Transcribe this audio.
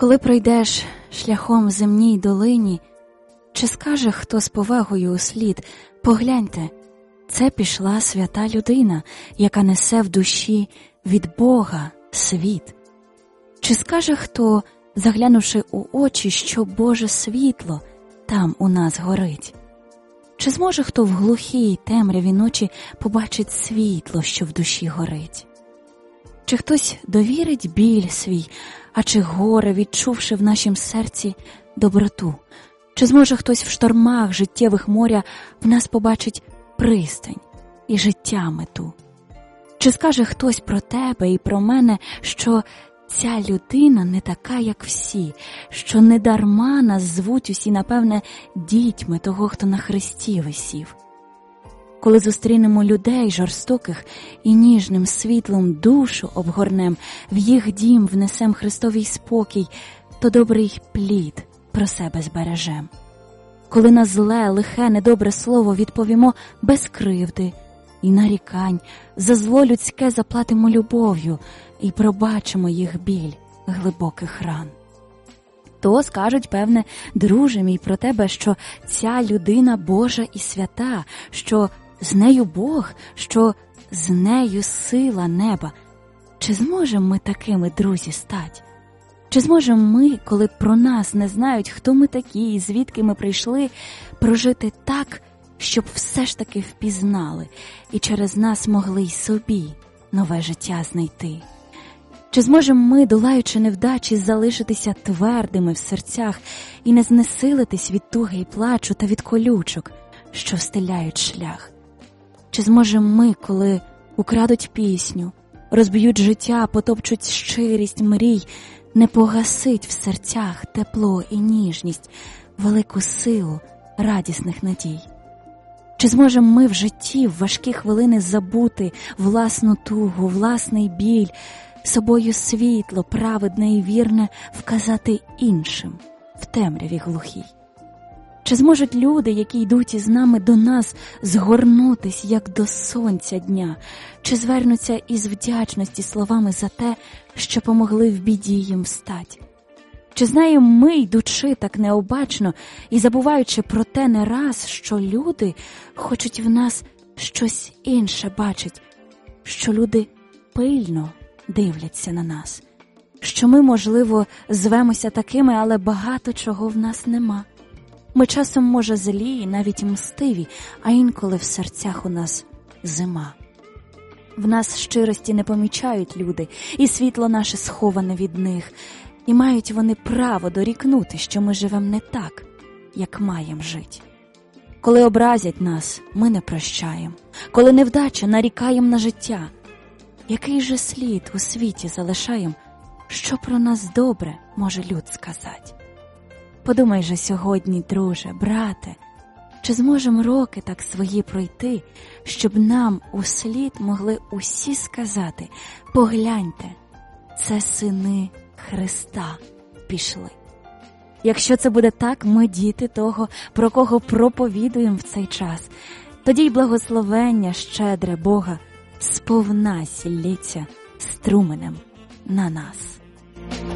Коли пройдеш шляхом в земній долині, чи скаже хто з повагою услід: погляньте, це пішла свята людина, яка несе в душі від Бога світ? Чи скаже хто, заглянувши у очі, що Боже світло там у нас горить? Чи зможе хто в глухій темряві ночі побачить світло, що в душі горить? Чи хтось довірить біль свій, а чи горе, відчувши в нашім серці доброту? Чи зможе хтось в штормах життєвих моря в нас побачить пристань і життя мету? Чи скаже хтось про тебе і про мене, що ця людина не така, як всі, що не дарма нас звуть усі, напевне, дітьми того, хто на хресті висів? Коли зустрінемо людей жорстоких і ніжним світлом душу обгорнем, в їх дім внесем Христовий спокій, то добрий плід про себе збережем. Коли на зле, лихе, недобре слово відповімо без кривди і нарікань, за зло людське заплатимо любов'ю і пробачимо їх біль глибоких ран. То скажуть, певне, друже мій про тебе, що ця людина Божа і свята, що з нею Бог, що з нею сила неба. Чи зможемо ми такими, друзі, стать? Чи зможемо ми, коли про нас не знають, хто ми такі і звідки ми прийшли, прожити так, щоб все ж таки впізнали і через нас могли й собі нове життя знайти? Чи зможемо ми, долаючи невдачі, залишитися твердими в серцях і не знесилитись від туги й плачу та від колючок, що встиляють шлях? Чи зможемо ми, коли украдуть пісню, розб'ють життя, потопчуть щирість мрій, не погасить в серцях тепло і ніжність, велику силу радісних надій? Чи зможемо ми в житті в важкі хвилини забути власну тугу, власний біль, собою світло, праведне і вірне вказати іншим в темряві глухій? Чи зможуть люди, які йдуть із нами до нас, згорнутись, як до сонця дня? Чи звернуться із вдячності словами за те, що помогли в біді їм встать? Чи знаємо ми, йдучи так необачно і забуваючи про те не раз, що люди хочуть в нас щось інше бачить, що люди пильно дивляться на нас, що ми, можливо, звемося такими, але багато чого в нас нема. Ми часом, може, злі і навіть мстиві, а інколи в серцях у нас зима. В нас щирості не помічають люди, і світло наше сховане від них, і мають вони право дорікнути, що ми живем не так, як маєм жить. Коли образять нас, ми не прощаємо, коли невдача, нарікаєм на життя. Який же слід у світі залишаєм, що про нас добре може люд сказать? Подумай же сьогодні, друже, брате, чи зможемо роки так свої пройти, щоб нам услід могли усі сказати: погляньте, це сини Христа пішли. Якщо це буде так, ми діти того, про кого проповідуємо в цей час, тоді й благословення щедре Бога сповна сілється струменем на нас.